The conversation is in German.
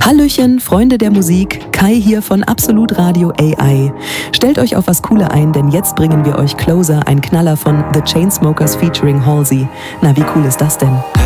Hallöchen, Freunde der Musik, Kai hier von Absolut Radio AI. Stellt euch auf was Cooler ein, denn jetzt bringen wir euch Closer, ein Knaller von The Chainsmokers featuring Halsey. Na, wie cool ist das denn?